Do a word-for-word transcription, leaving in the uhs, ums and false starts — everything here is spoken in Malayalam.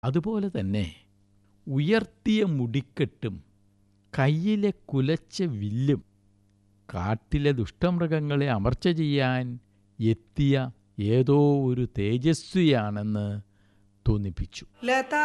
അതുപോലെ തന്നെ ഉയർത്തിയ മുടിക്കെട്ടും കയ്യിലെ കുലച്ച വില്ലും കാട്ടിലെ ദുഷ്ടമൃഗങ്ങളെ അമർച്ച ചെയ്യാൻ എത്തിയ ഏതോ ഒരു തേജസ്വിയാണെന്ന് തോന്നിപ്പിച്ചു.